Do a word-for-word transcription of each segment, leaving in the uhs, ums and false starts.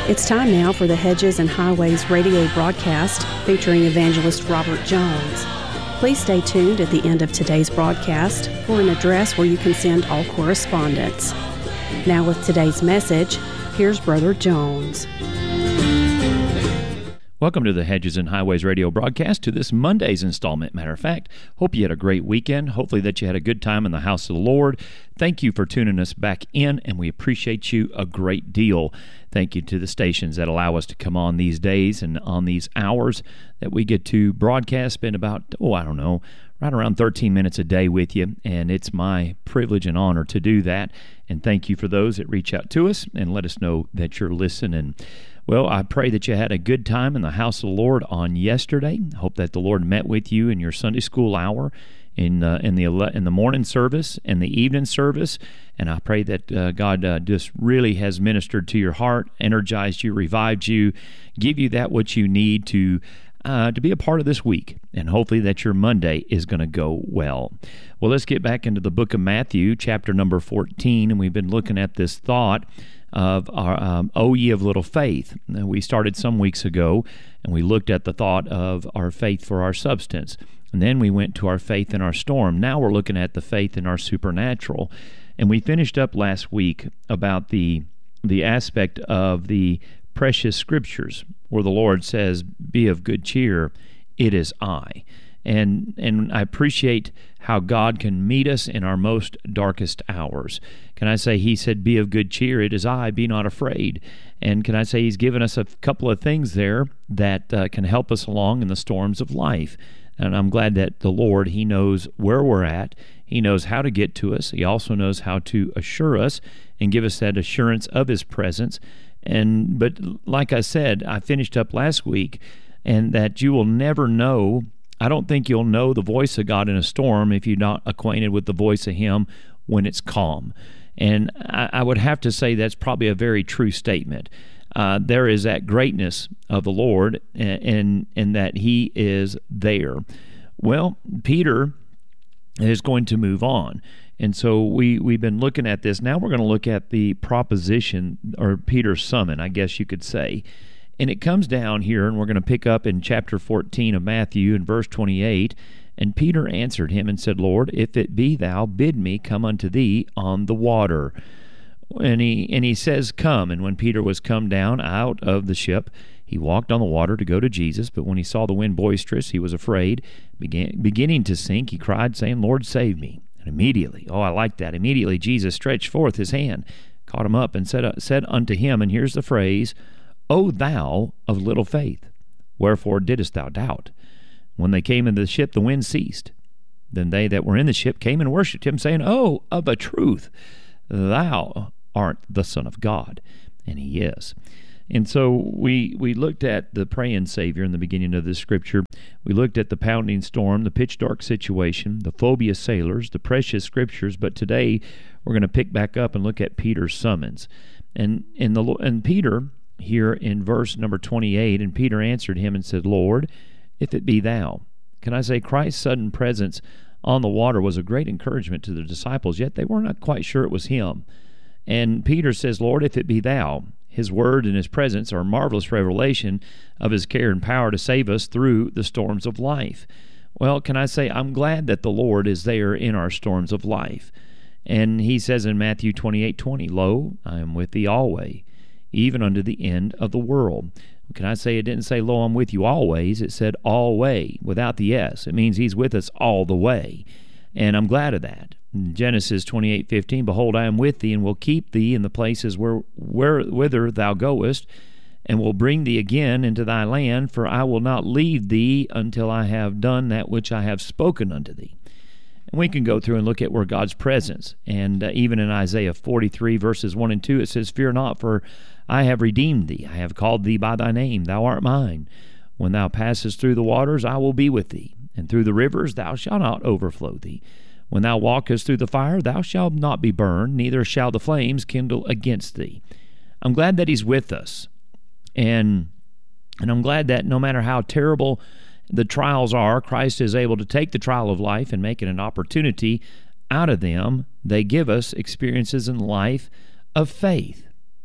It's time now for the Hedges and Highways radio broadcast featuring evangelist Robert Jones. Please stay tuned at the end of today's broadcast for an address where you can send all correspondence. Now with today's message, here's Brother Jones. Welcome to the Hedges and Highways radio broadcast, to this Monday's installment. Matter of fact, hope you had a great weekend. Hopefully that you had a good time in the house of the Lord. Thank you for tuning us back in, and we appreciate you a great deal. Thank you to the stations that allow us to come on these days and on these hours that we get to broadcast. Spend about, oh, I don't know, right around thirteen minutes a day with you, and it's my privilege and honor to do that. And thank you for those that reach out to us and let us know that you're listening. Well, I pray that you had a good time in the house of the Lord on yesterday. I hope that the Lord met with you in your Sunday school hour, in uh, in the in the morning service and the evening service, and I pray that uh, God uh, just really has ministered to your heart, energized you, revived you, give you that what you need to uh, to be a part of this week, and hopefully that your Monday is going to go well. Well, let's get back into the book of Matthew, chapter number fourteen, and we've been looking at this thought of our um, O ye of little faith. And we started some weeks ago, and we looked at the thought of our faith for our substance. And then we went to our faith in our storm. Now we're looking at the faith in our supernatural. And we finished up last week about the the aspect of the precious scriptures, where the Lord says, "Be of good cheer, it is I." And and I appreciate how God can meet us in our most darkest hours. Can I say, He said, "Be of good cheer, it is I, be not afraid." And can I say He's given us a couple of things there that uh, can help us along in the storms of life. And I'm glad that the Lord, He knows where we're at. He knows how to get to us. He also knows how to assure us and give us that assurance of His presence. And but like I said, I finished up last week, and that you will never know, I don't think you'll know the voice of God in a storm if you're not acquainted with the voice of Him when it's calm. And I, I would have to say that's probably a very true statement. Uh, there is that greatness of the Lord, and, and and that He is there. Well, Peter is going to move on. And so we, we've been looking at this. Now we're going to look at the proposition, or Peter's sermon, I guess you could say. And it comes down here, and we're going to pick up in chapter fourteen of Matthew in verse twenty-eight. And Peter answered him and said, "Lord, if it be thou, bid me come unto thee on the water." And he and he says, "Come." And when Peter was come down out of the ship, he walked on the water to go to Jesus. But when he saw the wind boisterous, he was afraid. Began, beginning to sink, he cried, saying, "Lord, save me." And immediately, oh, I like that, immediately Jesus stretched forth His hand, caught him up, and said, uh, said unto him, and here's the phrase, "O thou of little faith, wherefore didst thou doubt?" When they came into the ship, the wind ceased. Then they that were in the ship came and worshipped Him, saying, "Oh, of a truth, thou art the Son of God." And He is. And so we we looked at the praying Savior in the beginning of this scripture. We looked at the pounding storm, the pitch dark situation, the phobia sailors, the precious scriptures. But today we're going to pick back up and look at Peter's summons. And in the and Peter here in verse number twenty-eight, and Peter answered Him and said, "Lord, if it be thou." Can I say Christ's sudden presence on the water was a great encouragement to the disciples, yet they were not quite sure it was Him. And Peter says, "Lord, if it be thou." His word and His presence are a marvelous revelation of His care and power to save us through the storms of life. Well, can I say I'm glad that the Lord is there in our storms of life. And He says in Matthew twenty-eight twenty, "Lo, I am with thee always, even unto the end of the world." Can I say it didn't say, "Lo, I'm with you always"? It said always, without the S. It means He's with us all the way. And I'm glad of that. In Genesis twenty-eight fifteen, "Behold, I am with thee, and will keep thee in the places where, where whither thou goest, and will bring thee again into thy land, for I will not leave thee until I have done that which I have spoken unto thee." And we can go through and look at where God's presence, and uh, even in Isaiah forty-three, verses one and two, it says, "Fear not, for I have redeemed thee. I have called thee by thy name. Thou art mine. When thou passest through the waters, I will be with thee. And through the rivers, thou shalt not overflow thee. When thou walkest through the fire, thou shalt not be burned, neither shall the flames kindle against thee." I'm glad that He's with us. And, and I'm glad that no matter how terrible the trials are, Christ is able to take the trial of life and make it an opportunity out of them. They give us experiences in life of faith.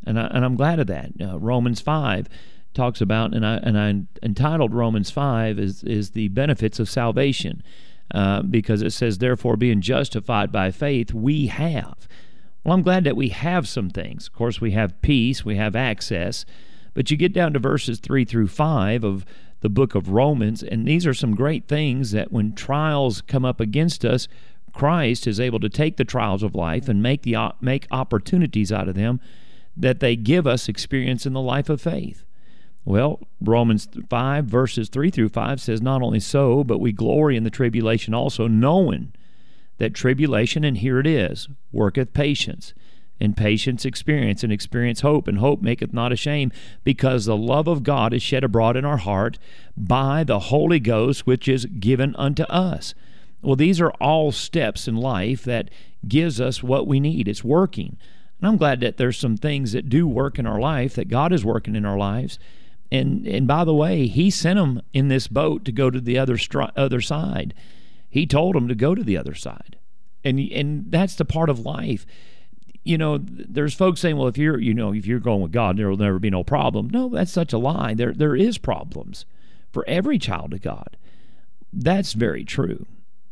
And, I, and I'm glad of that. Uh, Romans five talks about, and I, and I entitled Romans five is, is the benefits of salvation, uh, because it says, therefore, being justified by faith, we have. Well, I'm glad that we have some things. Of course, we have peace, we have access, but you get down to verses three through five of the book of Romans, and these are some great things that when trials come up against us, Christ is able to take the trials of life and make the make opportunities out of them, that they give us experience in the life of faith. Well, Romans five, verses three through five says, not only so, but we glory in the tribulation also, knowing that tribulation, and here it is, worketh patience, and patience experience, and experience hope, and hope maketh not ashamed, because the love of God is shed abroad in our heart by the Holy Ghost, which is given unto us. Well, these are all steps in life that gives us what we need. It's working. And I'm glad that there's some things that do work in our life, that God is working in our lives. And and by the way, He sent them in this boat to go to the other stri- other side. He told them to go to the other side. And and that's the part of life. You know, there's folks saying, well, if you're, you know, if you're going with God, there will never be no problem. No, that's such a lie. There there is problems for every child of God. That's very true.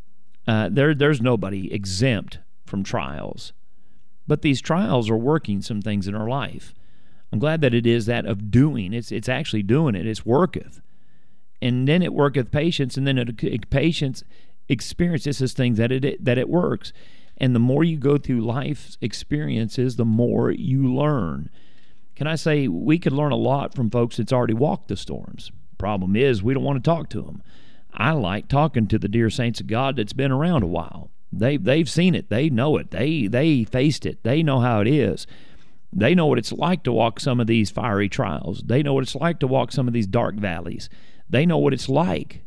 Uh, there there's nobody exempt from trials. But these trials are working some things in our life. I'm glad that it is that of doing. It's it's actually doing it. It's worketh. And then it worketh patience, and then it, patience experiences things that it that it works. And the more you go through life's experiences, the more you learn. Can I say we could learn a lot from folks that's already walked the storms? Problem is, we don't want to talk to them. I like talking to the dear saints of God that's been around a while. They they've seen it. They know it. They they faced it. They know how it is. They know what it's like to walk some of these fiery trials. They know what it's like to walk some of these dark valleys. They know what it's like.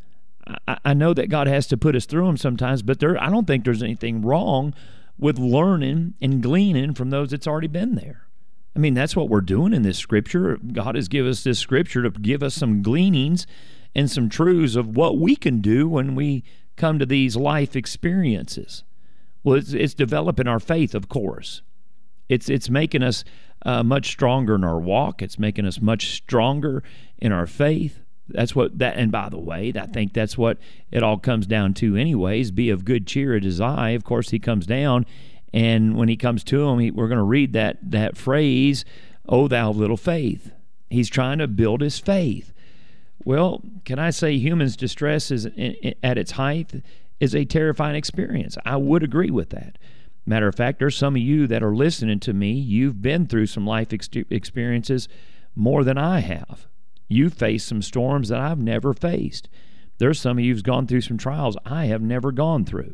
I, I know that God has to put us through them sometimes, but there I don't think there's anything wrong with learning and gleaning from those that's already been there. I mean, that's what we're doing in this scripture. God has given us this scripture to give us some gleanings and some truths of what we can do when we come to these life experiences. Well, it's, it's developing our faith, of course. It's it's making us uh, much stronger in our walk. It's making us much stronger in our faith. That's what that. And by the way, I think that's what it all comes down to, anyways. Be of good cheer, it is I. Of course, He comes down, and when He comes to him, he, we're going to read that that phrase, "O thou little faith." He's trying to build his faith. Well, can I say human's distress is at its height is a terrifying experience? I would agree with that. Matter of fact, there's some of you that are listening to me. You've been through some life ex- experiences more than I have. You've faced some storms that I've never faced. There's some of you who've gone through some trials I have never gone through.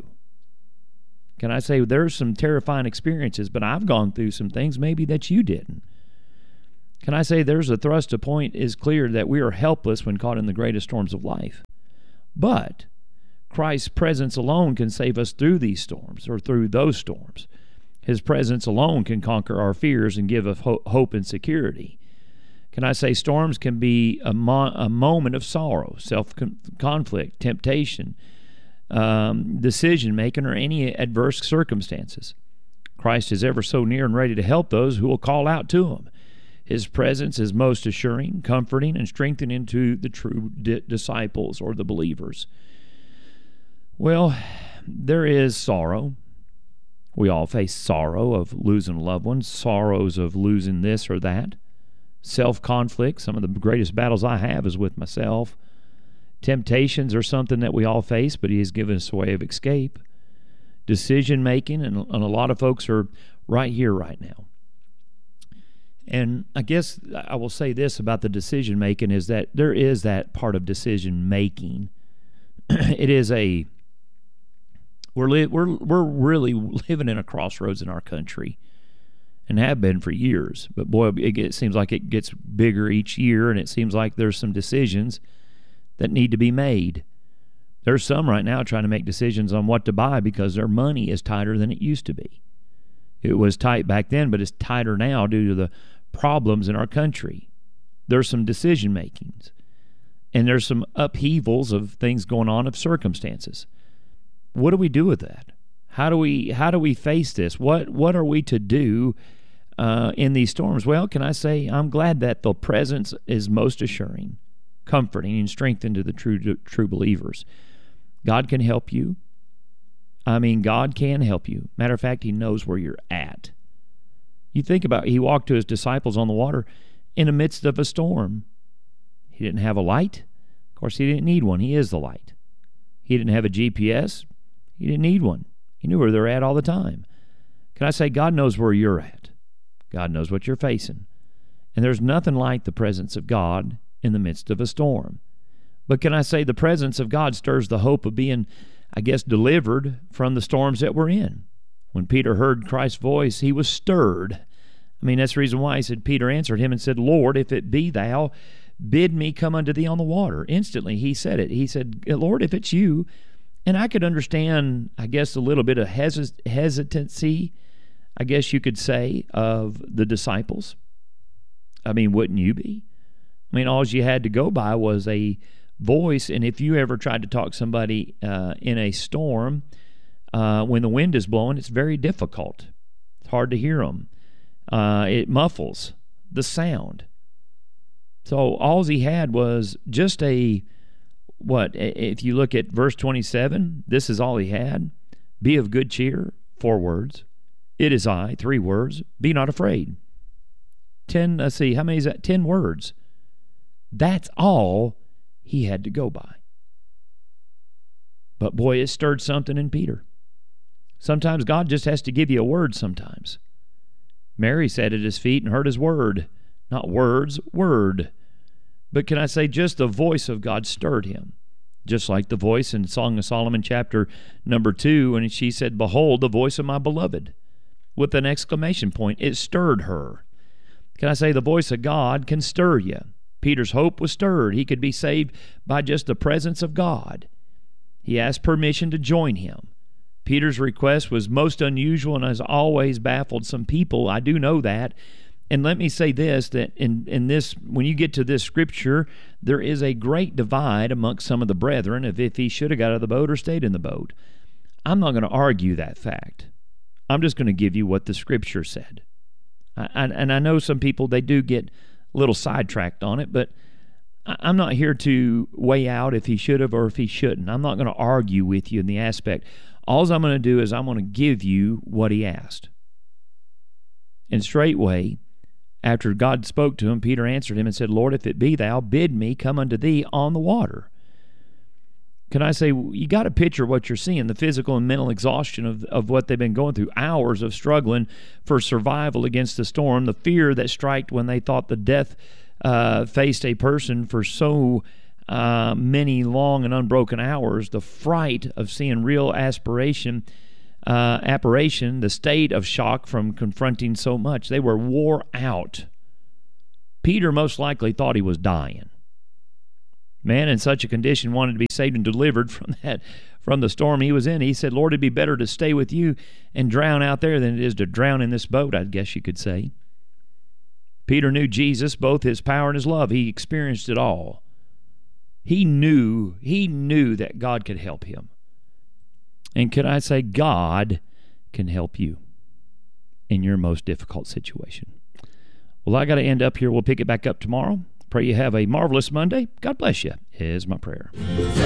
Can I say there's some terrifying experiences, but I've gone through some things maybe that you didn't. Can I say there's a thrust to point is clear that we are helpless when caught in the greatest storms of life. But Christ's presence alone can save us through these storms or through those storms. His presence alone can conquer our fears and give us ho- hope and security. Can I say storms can be a, mo- a moment of sorrow, self-conflict, temptation, um, decision-making, or any adverse circumstances. Christ is ever so near and ready to help those who will call out to Him. His presence is most assuring, comforting, and strengthening to the true di- disciples or the believers. Well, there is sorrow. We all face sorrow of losing loved ones, sorrows of losing this or that. Self-conflict, some of the greatest battles I have is with myself. Temptations are something that we all face, but He has given us a way of escape. Decision-making, and, and a lot of folks are right here right now. And I guess I will say this about the decision-making is that there is that part of decision-making. It is a... We're, li- we're we're really living in a crossroads in our country, and have been for years. But boy, it, gets, it seems like it gets bigger each year, and it seems like there's some decisions that need to be made. There's some right now trying to make decisions on what to buy because their money is tighter than it used to be. It was tight back then, but it's tighter now due to the problems in our country. There's some decision makings, and there's some upheavals of things going on, of circumstances. What do we do with that? How do we how do we face this? What what are we to do uh, in these storms? Well, can I say I'm glad that the presence is most assuring, comforting, and strengthening to the true true believers. God can help you. I mean, God can help you. Matter of fact, He knows where you're at. You think about it, He walked to His disciples on the water in the midst of a storm. He didn't have a light. Of course, He didn't need one. He is the light. He didn't have a G P S. He didn't need one. He knew where they're at all the time. Can I say God knows where you're at? God knows what you're facing. And there's nothing like the presence of God in the midst of a storm. But can I say the presence of God stirs the hope of being, I guess, delivered from the storms that we're in. When Peter heard Christ's voice, he was stirred. I mean, that's the reason why he said, Peter answered him and said, Lord, if it be thou, bid me come unto thee on the water. Instantly he said it. He said, Lord, if it's you. And I could understand, I guess, a little bit of hesit- hesitancy, I guess you could say, of the disciples. I mean, wouldn't you be? I mean, all you had to go by was a voice, and if you ever tried to talk somebody uh, in a storm, uh, when the wind is blowing, it's very difficult. It's hard to hear them. Uh, it muffles the sound. So all he had was just a, what, if you look at verse twenty-seven, this is all he had. Be of good cheer, four words. It is I, three words. Be not afraid. Ten, let's see, how many is that? Ten words. That's all he had to go by. But boy, it stirred something in Peter. Sometimes God just has to give you a word sometimes. Mary sat at his feet and heard his word. Not words, word. But can I say just the voice of God stirred him. Just like the voice in Song of Solomon chapter number two, when she said, Behold, the voice of my beloved. With an exclamation point, it stirred her. Can I say the voice of God can stir you? Peter's hope was stirred. He could be saved by just the presence of God. He asked permission to join him. Peter's request was most unusual and has always baffled some people. I do know that. And let me say this, that in, in this, when you get to this scripture, there is a great divide amongst some of the brethren of if he should have got out of the boat or stayed in the boat. I'm not going to argue that fact. I'm just going to give you what the scripture said. I, I, and I know some people, they do get a little sidetracked on it, but I, I'm not here to weigh out if he should have or if he shouldn't. I'm not going to argue with you in the aspect. All I'm going to do is I'm going to give you what he asked. And straightway, after God spoke to him, Peter answered him and said, Lord, if it be thou, bid me come unto thee on the water. Can I say, you got to picture what you're seeing, the physical and mental exhaustion of, of what they've been going through, hours of struggling for survival against the storm, the fear that struck when they thought the death uh, faced a person for so uh, many long and unbroken hours, the fright of seeing real aspiration, uh, apparition, the state of shock from confronting so much. They were wore out. Peter most likely thought he was dying. Man in such a condition wanted to be saved and delivered from that, from the storm he was in. He said, Lord, it'd be better to stay with you and drown out there than it is to drown in this boat, I guess you could say. Peter knew Jesus, both his power and his love. He experienced it all. He knew, he knew that God could help him. And could I say, God can help you in your most difficult situation. Well, I got to end up here. We'll pick it back up tomorrow. Pray you have a marvelous Monday. God bless you, is my prayer.